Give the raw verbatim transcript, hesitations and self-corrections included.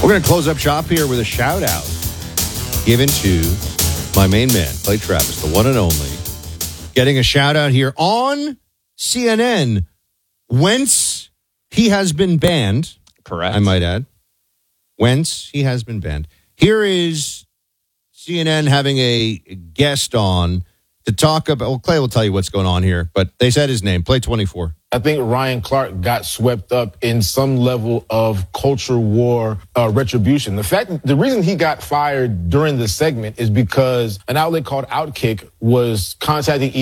We're going to close up shop here with a shout out given to my main man, Clay Travis, the one and only. Getting a shout out here on C N N, whence he has been banned. Correct. I might add. Whence he has been banned. Here is C N N having a guest on to talk about, well, Clay will tell you what's going on here, but they said his name, Play twenty-four. I think Ryan Clark got swept up in some level of culture war uh, retribution. The fact, the reason he got fired during the segment is because an outlet called Outkick was contacting